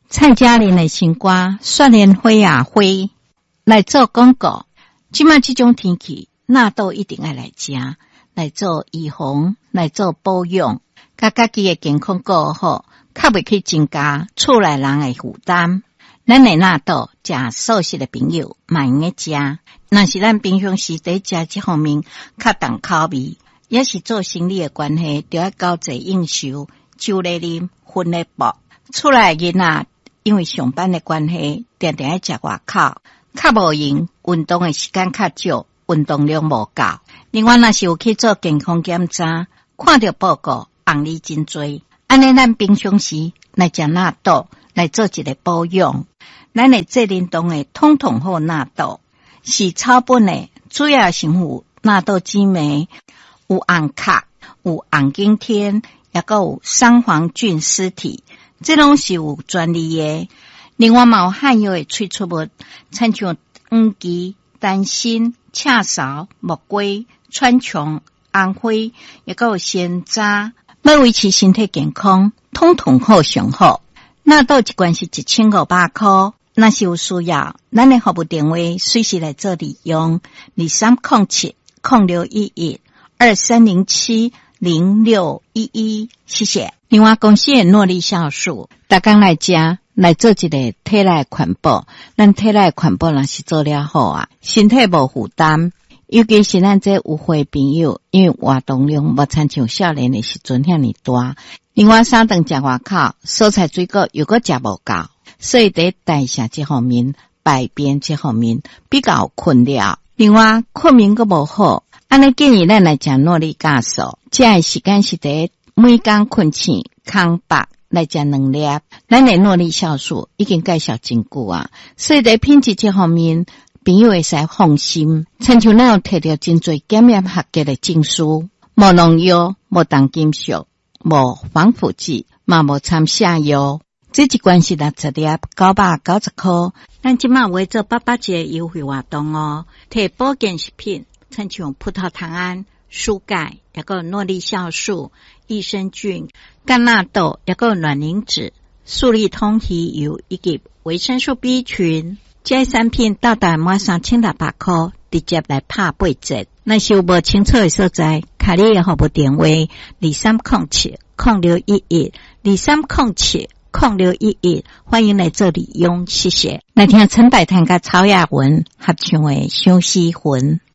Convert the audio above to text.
蔡佳玲的新歌雪莲花啊花来做广告。即卖这种天气，纳豆一定要来吃，来做预防，来做保养，甲家己的健康顾好，较袂去增加厝内人的负担。咱的纳豆食素食的朋友嘛用个食，若是咱平常时在食这方面较重口味，也是做生理的关系，就要交际应酬，酒来啉，薰来搏。厝内囡仔因为上班的关系，定定要食外口，较无闲，运动的时间较少，运动量无够。另外，若是有去做健康检查，看到报告红利真多，安尼咱平常时来食纳豆，来做一个保养。咱的这联动的统统好纳豆，是草本的，主要成分纳豆激酶，有红壳，有红景天，也个有三黄菌丝体，这拢是有专利的。另外嘛有含有的萃取物，亲像黄芪、丹心、赤芍、木瓜、川穹、红花，也个有鲜渣，要维持身体健康，统统好上好。纳豆一罐是1500块，若是有需要，咱的服务电话随时来做利用，2307-0611-2307-0611，谢谢。另外公司的诺力酵素，大家来吃，来做一个体内环保。咱体内环保若是做了好啊，身体无负担。尤其是咱这有岁朋友，因为活动量无亲像少年的时阵遐尼大。另外三顿食外口，蔬菜水果又搁食无够，所以在代谢这方面、排便这方面比较困扰。另外睡眠搁无好，安尼建议咱来食诺力酵素，食的时间是在每天困醒空白来食2粒。咱的诺力酵素已经介绍真久啊，所以在品质这方面朋友会使放心。亲像咱有摕到真侪检验合格的证书，无农药，无重金属，无防腐剂，嘛无掺下药。这一罐是60粒，990块。咱即马为做881的优惠活动哦，摕保健食品，亲像葡萄糖胺、舒钙，也个诺力酵素、益生菌、甘纳豆，也个卵磷脂、素利通鱼油以及维生素 B 群。这产品到达满3600块，直接来拍8折。若是有无清楚的所在，卡你的服务电话2307-0611-2307-0611，欢迎来做利用，谢谢。来听陈百潭甲曹雅文合唱的《相思魂》。